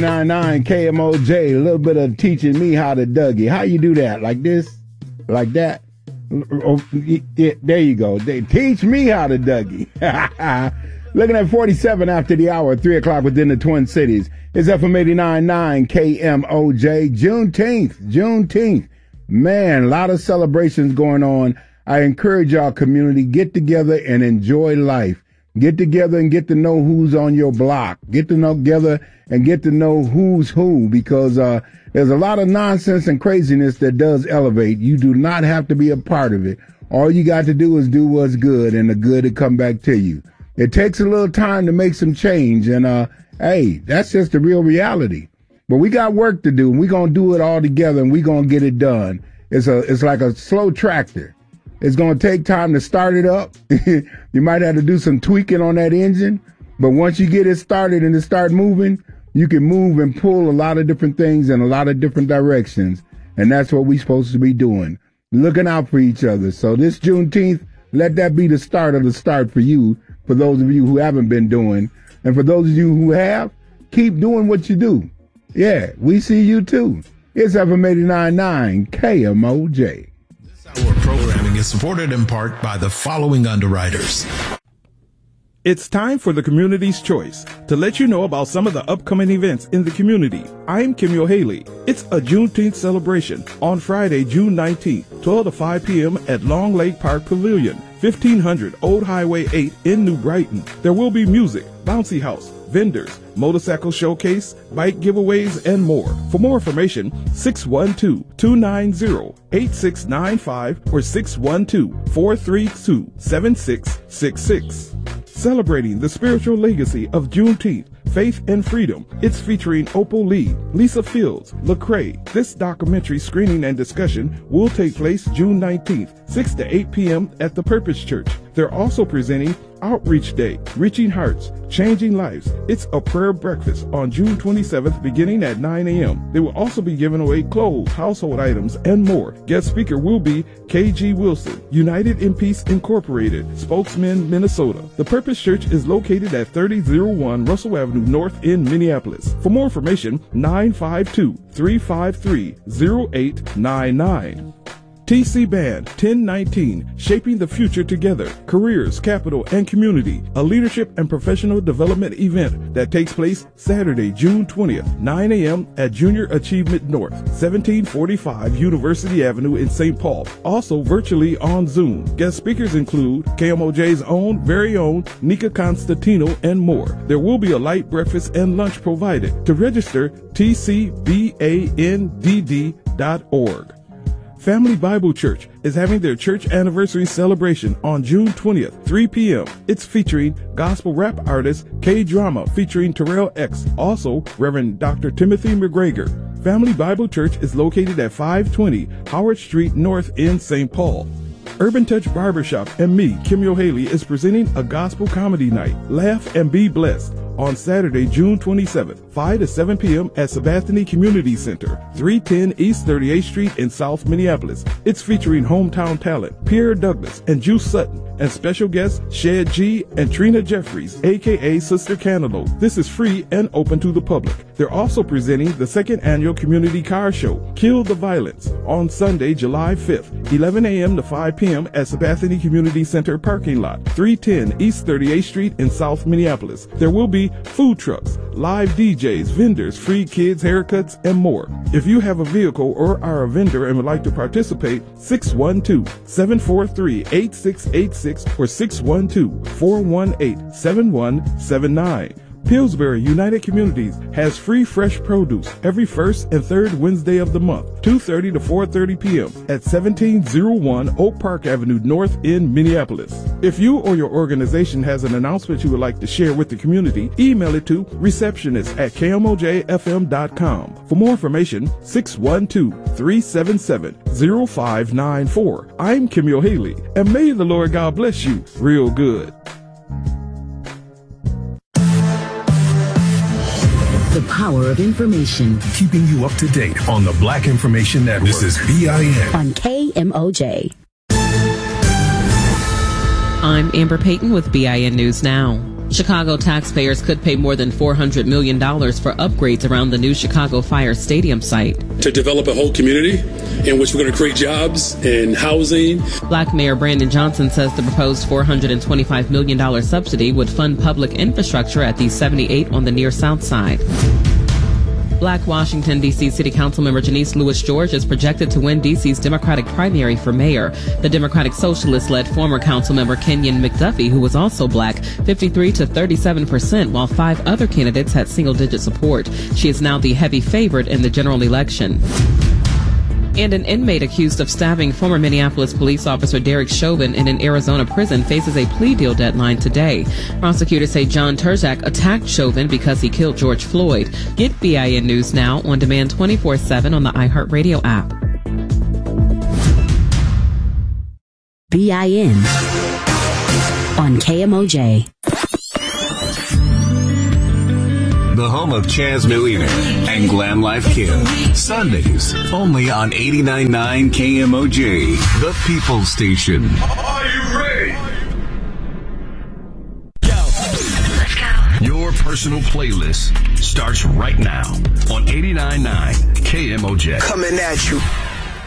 FM89.9 KMOJ. A little bit of teaching me how to Dougie. How you do that? Like this? Like that? Oh, yeah, there you go. They teach me how to Dougie. Looking at 47 after the hour, 3 o'clock within the Twin Cities. It's FM89.9 KMOJ. Juneteenth. Man, a lot of celebrations going on. I encourage y'all community, get together and enjoy life. Get together and get to know who's on your block. Get to know together and get to know who's who, because there's a lot of nonsense and craziness that does elevate. You do not have to be a part of it. All you got to do is do what's good, and the good will come back to you. It takes a little time to make some change, and hey, that's just the real reality. But we got work to do, and we're going to do it all together, and we're going to get it done. It's like a slow tractor. It's going to take time to start it up. You might have to do some tweaking on that engine. But once you get it started and it start moving, you can move and pull a lot of different things in a lot of different directions. And that's what we're supposed to be doing. Looking out for each other. So this Juneteenth, let that be the start of the start for you, for those of you who haven't been doing. And for those of you who have, keep doing what you do. Yeah, we see you too. It's FM89.9 KMOJ. Our programming is supported in part by the following underwriters. It's time for the Community's Choice to let you know about some of the upcoming events in the community. I'm Kimyo Haley. It's a Juneteenth celebration on Friday, June 19th, 12 to 5 p.m. at Long Lake Park Pavilion, 1500 Old Highway 8 in New Brighton. There will be music, bouncy house, vendors, motorcycle showcase, bike giveaways, and more. For more information, 612-290-8695 or 612-432-7666. Celebrating the spiritual legacy of Juneteenth, Faith and Freedom. It's featuring Opal Lee, Lisa Fields, Lecrae. This documentary screening and discussion will take place June 19th, 6 to 8 p.m. at the Purpose Church. They're also presenting Outreach Day, Reaching Hearts, Changing Lives. It's a prayer breakfast on June 27th beginning at 9 a.m. They will also be giving away clothes, household items, and more. Guest speaker will be KG Wilson, United in Peace Incorporated, spokesman, Minnesota. The Purpose Church is located at 3001 Russell Avenue North in Minneapolis. For more information, 952-353-0899. TC Band 1019, Shaping the Future Together, Careers, Capital, and Community, a leadership and professional development event that takes place Saturday, June 20th, 9 a.m. at Junior Achievement North, 1745 University Avenue in St. Paul, also virtually on Zoom. Guest speakers include KMOJ's very own Nika Constantino and more. There will be a light breakfast and lunch provided. To register, tcbandd.org. Family Bible Church is having their church anniversary celebration on June 20th, 3 p.m. It's featuring gospel rap artist K-Drama featuring Terrell X, also Reverend Dr. Timothy McGregor. Family Bible Church is located at 520 Howard Street North in St. Paul. Urban Touch Barbershop and me, Kimyo Haley, is presenting a gospel comedy night, Laugh and Be Blessed, on Saturday, June 27th, 5 to 7 p.m. at Sebastian Community Center, 310 East 38th Street in South Minneapolis. It's featuring hometown talent Pierre Douglas and Juice Sutton, and special guests Shed G and Trina Jeffries, aka Sister Cantaloupe. This is free and open to the public. They're also presenting the second annual community car show, Kill the Violence, on Sunday, July 5th, 11 a.m. to 5 p.m. at Sebastian Community Center parking lot, 310 East 38th Street in South Minneapolis. There will be food trucks, live DJs, vendors, free kids, haircuts, and more. If you have a vehicle or are a vendor and would like to participate, 612-743-8686 or 612-418-7179. Pillsbury United Communities has free fresh produce every first and third Wednesday of the month, 2:30 to 4:30 p.m. at 1701 Oak Park Avenue North in Minneapolis. If you or your organization has an announcement you would like to share with the community, email it to receptionist@kmojfm.com. For more information, 612-377-0594. I'm Kimyo Haley, and may the Lord God bless you real good. The power of information. Keeping you up to date on the Black Information Network. This is BIN. On KMOJ. I'm Amber Payton with BIN News Now. Chicago taxpayers could pay more than $400 million for upgrades around the new Chicago Fire Stadium site. To develop a whole community in which we're going to create jobs and housing. Black Mayor Brandon Johnson says the proposed $425 million subsidy would fund public infrastructure at the 78 on the near south side. Black Washington, D.C. City Council member Janice Lewis-George is projected to win D.C.'s Democratic primary for mayor. The Democratic Socialist-led former council member Kenyon McDuffie, who was also black, 53 to 37%, while 5 other candidates had single-digit support. She is now the heavy favorite in the general election. And an inmate accused of stabbing former Minneapolis police officer Derek Chauvin in an Arizona prison faces a plea deal deadline today. Prosecutors say John Terjak attacked Chauvin because he killed George Floyd. Get BIN News now on demand 24/7 on the iHeartRadio app. BIN on KMOJ. The home of Chaz Millionaire and Glam Life Kid. Sundays, only on 89.9 KMOJ, the People's Station. Are you ready? Let's go. Your personal playlist starts right now on 89.9 KMOJ. Coming at you.